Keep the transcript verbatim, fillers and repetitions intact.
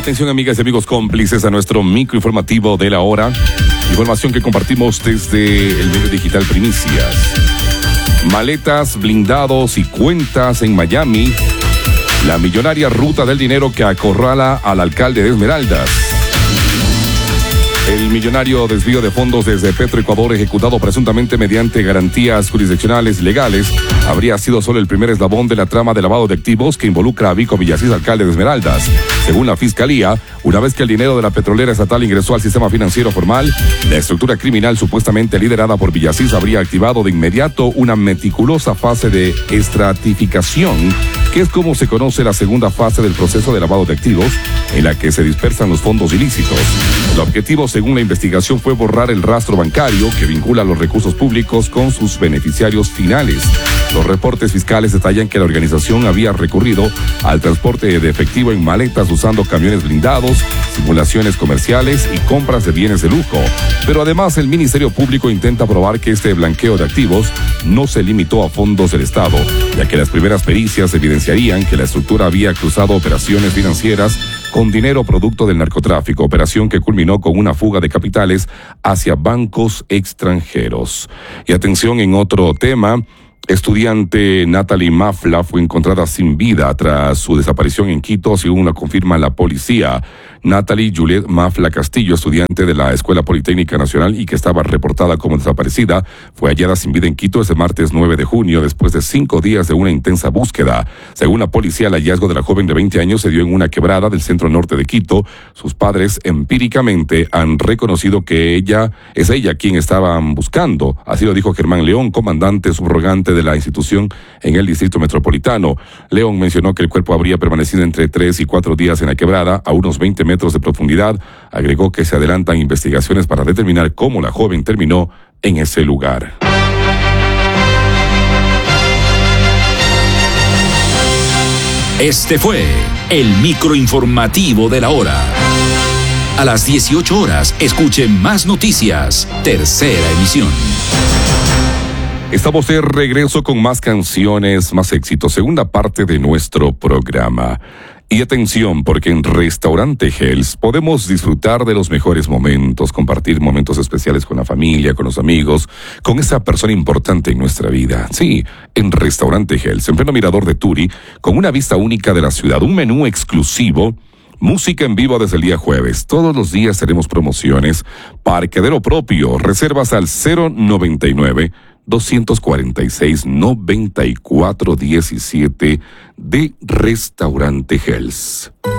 Atención, amigas y amigos cómplices, a nuestro microinformativo de la hora. Información que compartimos desde el medio digital Primicias. Maletas, blindados y cuentas en Miami. La millonaria ruta del dinero que acorrala al alcalde de Esmeraldas. El millonario desvío de fondos desde Petroecuador, ejecutado presuntamente mediante garantías jurisdiccionales legales, habría sido solo el primer eslabón de la trama de lavado de activos que involucra a Vico Villasís, alcalde de Esmeraldas. Según la Fiscalía, una vez que el dinero de la petrolera estatal ingresó al sistema financiero formal, la estructura criminal supuestamente liderada por Villasís habría activado de inmediato una meticulosa fase de estratificación, que es como se conoce la segunda fase del proceso de lavado de activos, en la que se dispersan los fondos ilícitos. El objetivo, según la investigación, fue borrar el rastro bancario que vincula los recursos públicos con sus beneficiarios finales. Los reportes fiscales detallan que la organización había recurrido al transporte de efectivo en maletas usando camiones blindados, simulaciones comerciales y compras de bienes de lujo. Pero además el Ministerio Público intenta probar que este blanqueo de activos no se limitó a fondos del Estado, ya que las primeras pericias evidenciarían que la estructura había cruzado operaciones financieras con dinero producto del narcotráfico, operación que culminó con una fuga de capitales hacia bancos extranjeros. Y atención en otro tema. Estudiante Natalie Mafla fue encontrada sin vida tras su desaparición en Quito, según lo confirma la policía. Natalie Juliet Mafla Castillo, estudiante de la Escuela Politécnica Nacional y que estaba reportada como desaparecida, fue hallada sin vida en Quito ese martes nueve de junio, después de cinco días de una intensa búsqueda. Según la policía, el hallazgo de la joven de veinte años se dio en una quebrada del centro norte de Quito. Sus padres empíricamente han reconocido que ella es ella quien estaban buscando. Así lo dijo Germán León, comandante subrogante de la institución en el distrito metropolitano. León mencionó que el cuerpo habría permanecido entre tres y cuatro días en la quebrada, a unos veinte metros de profundidad. Agregó que se adelantan investigaciones para determinar cómo la joven terminó en ese lugar. Este fue el microinformativo de la hora. A las dieciocho horas, escuche más noticias. Tercera emisión. Estamos de regreso con más canciones, más éxitos, segunda parte de nuestro programa. Y atención, porque en Restaurante Hells podemos disfrutar de los mejores momentos, compartir momentos especiales con la familia, con los amigos, con esa persona importante en nuestra vida. Sí, en Restaurante Hells, en pleno mirador de Turi, con una vista única de la ciudad, un menú exclusivo, música en vivo desde el día jueves. Todos los días tenemos promociones, parquedero propio, reservas al cero noventa y nueve, doscientos cuarenta y seis, noventa y cuatro diecisiete de Restaurante Hells.